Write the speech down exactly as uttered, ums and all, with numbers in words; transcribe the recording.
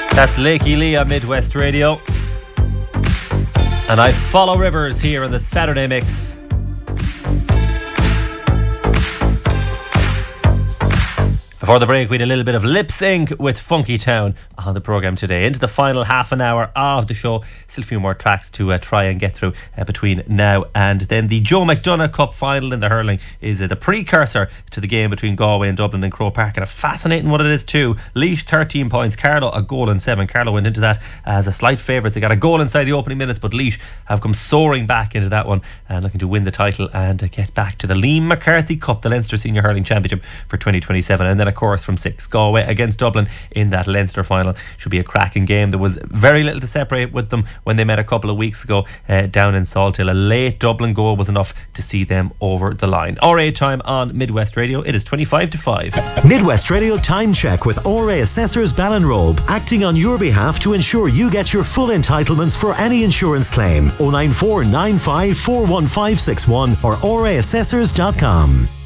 That's Lakey Lee on Midwest Radio. And I follow Rivers here in the Saturday Mix. Before the break, we had a little bit of lip sync with Funky Town on the programme today. Into the final half an hour of the show. Still a few more tracks to uh, try and get through uh, between now and then. The Joe McDonagh Cup final in the hurling is uh, the precursor to the game between Galway and Dublin and Croke Park. And a fascinating one it is too. Laois thirteen points, Carlow a goal and seven. Carlow went into that as a slight favourite. They got a goal inside the opening minutes, but Laois have come soaring back into that one and looking to win the title and uh, get back to the Liam McCarthy Cup, the Leinster Senior Hurling Championship for twenty twenty-seven. And then of course from six, Galway against Dublin in that Leinster final. Should be a cracking game. There was very little to separate with them when they met a couple of weeks ago uh, down in Salthill. A late Dublin goal was enough to see them over the line. R A time on Midwest Radio. It is twenty-five to five. Midwest Radio time check with R A Assessors Ballinrobe, acting on your behalf to ensure you get your full entitlements for any insurance claim. oh nine four nine five four one five six one or r a assessors dot com.